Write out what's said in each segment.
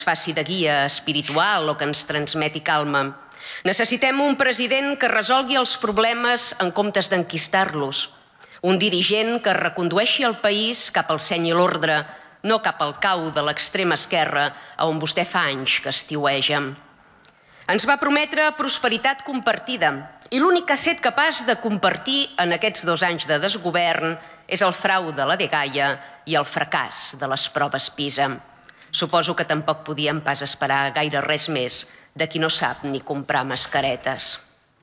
faci de guia espiritual o que ens transmeti calma. Necessitem un president que resolgui els problemes en comptes d'enquistar-los. Un dirigent que recondueixi el país cap al seny i l'ordre, no cap al cau de l'extrema esquerra, on vostè fa anys que estiueja. Ens va prometre prosperitat compartida i l'únic que ha estat capaç de compartir en aquests 2 anys de desgovern és el frau de la dgaia i el fracàs de les proves PISA. Suposo que tampoc podíem pas esperar gaire res més de qui no sap ni comprar mascaretes.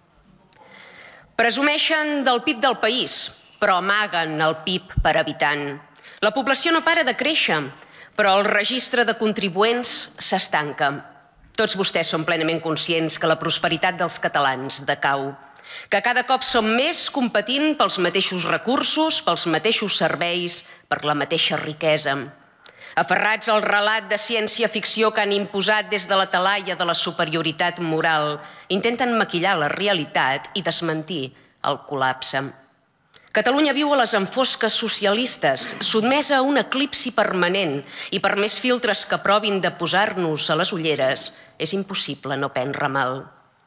Presumeixen del PIB del país, però amaguen el PIB per habitant. La població no para de créixer, però el registre de contribuents s'estanca. Tots vostès són plenament conscients que la prosperitat dels catalans decau, que cada cop som més competint pels mateixos recursos, pels mateixos serveis, per la mateixa riquesa. Aferrats al relat de ciència-ficció que han imposat des de la talaia de la superioritat moral, intenten maquillar la realitat i desmentir el col·lapse. Catalunya viu a les enfosques socialistes, sotmesa a un eclipsi permanent, i per més filtres que provin de posar-nos a les ulleres, és impossible no prendre mal.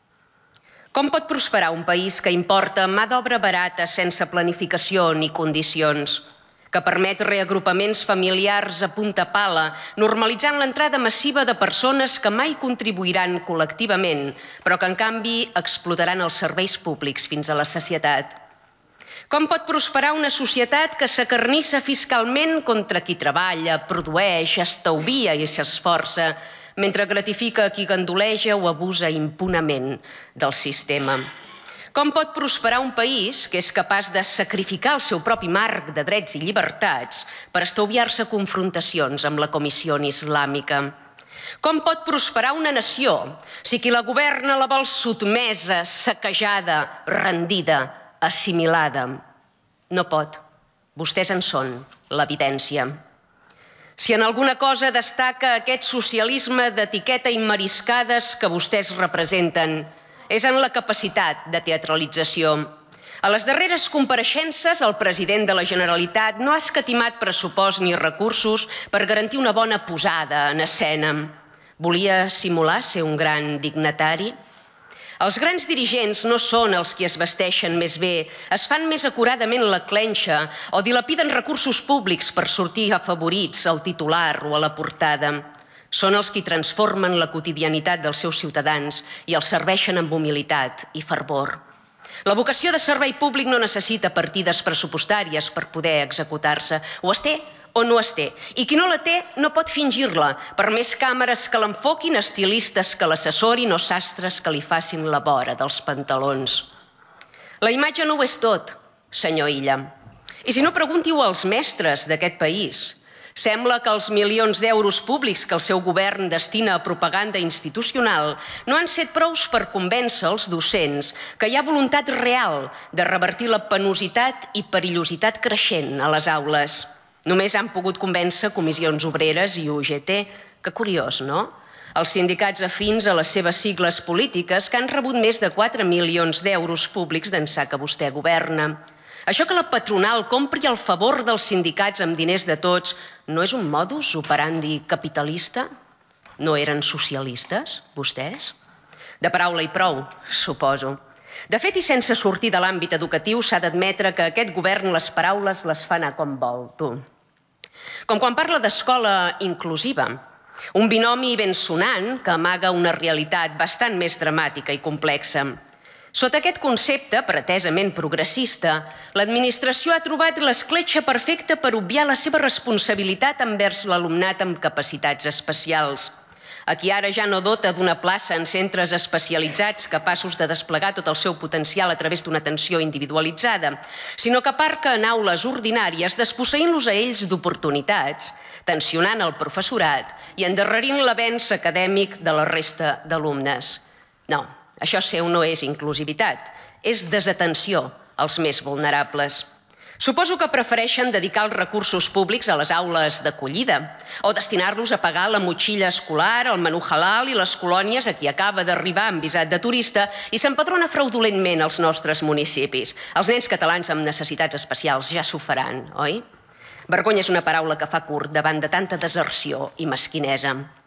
Com pot prosperar un país que importa mà d'obra barata sense planificació ni condicions, que permet reagrupaments familiars a punta pala, normalitzant l'entrada massiva de persones que mai contribuiran col·lectivament, però que en canvi explotaran els serveis públics fins a la sacietat? Com pot prosperar una societat que s'acarnissa fiscalment contra qui treballa, produeix, estalvia i s'esforça, mentre gratifica a qui gandoleja o abusa impunament del sistema? Com pot prosperar un país que és capaç de sacrificar el seu propi marc de drets i llibertats per estalviar-se confrontacions amb la Comissió Islàmica? Com pot prosperar una nació si qui la governa la vol sotmesa, saquejada, rendida, assimilada? No pot. Vostès en són l'evidència. Si en alguna cosa destaca aquest socialisme d'etiqueta i mariscades que vostès representen, és en la capacitat de teatralització. A les darreres compareixences, el president de la Generalitat no ha escatimat pressupost ni recursos per garantir una bona posada en escena. Volia simular ser un gran dignatari? Els grans dirigents no són els qui es vesteixen més bé, es fan més acuradament la clenxa o dilapiden recursos públics per sortir afavorits al titular o a la portada. Són els qui transformen la quotidianitat dels seus ciutadans i els serveixen amb humilitat i fervor. La vocació de servei públic no necessita partides pressupostàries per poder executar-se. O es té o no es té. I qui no la té no pot fingir-la, per més càmeres que l'enfoquin, estilistes que l'assessorin o sastres que li facin la vora dels pantalons. La imatge no ho és tot, senyor Illa. I si no, pregunti-ho als mestres d'aquest país. Sembla que els milions d'euros públics que el seu govern destina a propaganda institucional no han set prous per convèncer els docents que hi ha voluntat real de revertir la penositat i perillositat creixent a les aules. Només han pogut convèncer comissions obreres i UGT. Que curiós, no? Els sindicats afins a les seves sigles polítiques que han rebut més de 4 milions d'euros públics d'ençà que vostè governa. Això que la patronal compri el favor dels sindicats amb diners de tots no és un modus operandi capitalista? No eren socialistes, vostès? De paraula i prou, suposo. De fet, i sense sortir de l'àmbit educatiu, s'ha d'admetre que aquest govern les paraules les fa anar com vol, tu. Com quan parla d'escola inclusiva, un binomi ben sonant que amaga una realitat bastant més dramàtica i complexa. Sota aquest concepte, pretesament progressista, l'administració ha trobat l'escletxa perfecta per obviar la seva responsabilitat envers l'alumnat amb capacitats especials. A qui ara ja no dota d'una plaça en centres especialitzats capaços de desplegar tot el seu potencial a través d'una atenció individualitzada, sinó que aparca en aules ordinàries desposseint-los a ells d'oportunitats, tensionant el professorat i endarrerint l'avenç acadèmic de la resta d'alumnes. No. Això seu no és inclusivitat, és desatenció als més vulnerables. Suposo que prefereixen dedicar els recursos públics a les aules d'acollida o destinar-los a pagar la motxilla escolar, el menú halal i les colònies a qui acaba d'arribar amb visat de turista i s'empadrona fraudulentment als nostres municipis. Els nens catalans amb necessitats especials ja s'ho faran, oi? Vergonya és una paraula que fa curt davant de tanta deserció i mesquinesa.